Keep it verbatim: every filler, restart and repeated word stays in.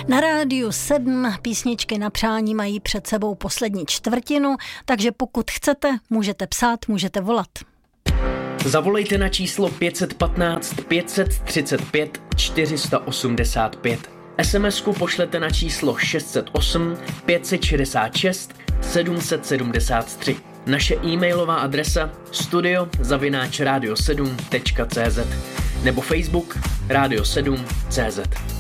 Na Rádiu sedm písničky na přání mají před sebou poslední čtvrtinu, takže pokud chcete, můžete psát, můžete volat. Zavolejte na číslo pět jedna pět, pět tři pět, čtyři osm pět. es em esku pošlete na číslo šest set osm, pět set šedesát šest, sedm set sedmdesát tři. Naše e-mailová adresa studio zavináč radio sedm tečka cé zet nebo Facebook Radio sedm tečka cé zet.